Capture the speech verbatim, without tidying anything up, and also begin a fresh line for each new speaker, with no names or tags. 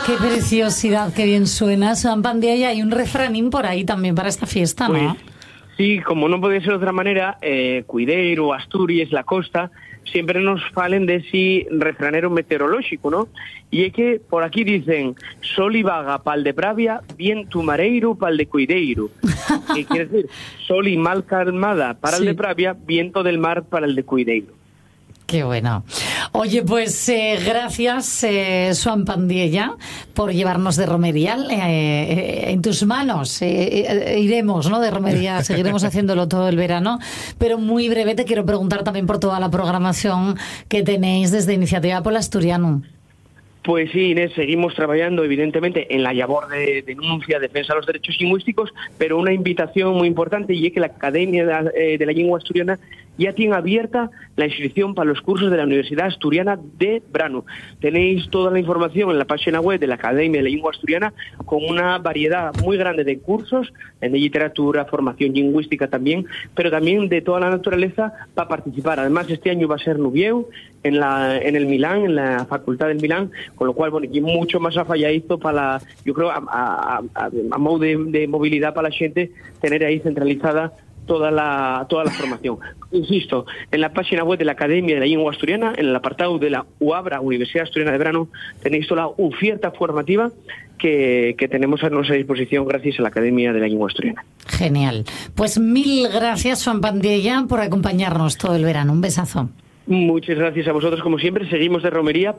qué preciosidad, qué bien suena. Joan Pandiella, hay un refranín por ahí también para esta fiesta, ¿no?
Pues, sí, como no podía ser de otra manera, eh, Cuideiro, Asturias, la costa, siempre nos falen de ese refranero meteorológico, ¿no? Y es que por aquí dicen, sol y vaga pal de Pravia, viento mareiro pal de Cuideiro. ¿Qué quiere decir? Sol y mal calmada para sí. el de Pravia, viento del mar para el de Cuideiro.
Qué bueno. Oye, pues eh, gracias, eh, Joan Pandiella, por llevarnos de romería eh, eh, en tus manos. Eh, eh, iremos, ¿no? De romería, seguiremos haciéndolo todo el verano. Pero muy breve te quiero preguntar también por toda la programación que tenéis desde Iniciativa Pola Asturiano.
Pues sí, Inés, seguimos trabajando evidentemente en la labor de denuncia, defensa de los derechos lingüísticos, pero una invitación muy importante y es que la Academia de la, eh, de la Lengua Asturiana ya tiene abierta la inscripción para los cursos de la Universidad Asturiana de Brano. Tenéis toda la información en la página web de la Academia de la Lengua Asturiana con una variedad muy grande de cursos, de literatura, formación lingüística también, pero también de toda la naturaleza para participar. Además, este año va a ser Nubieu en la en el Milán, en la Facultad del Milán, con lo cual, bueno, y mucho más afalladizo para la, yo creo, a, a, a, a modo de, de movilidad para la gente, tener ahí centralizada toda la toda la formación. Insisto, en la página web de la Academia de la Lengua Asturiana, en el apartado de la UABRA, Universidad Asturiana de Brano, tenéis toda la oferta formativa que, que tenemos a nuestra disposición gracias a la Academia de la Lengua Asturiana.
Genial. Pues mil gracias, Joan Pandiella, por acompañarnos todo el verano. Un besazo.
Muchas gracias a vosotros, como siempre. Seguimos de romería.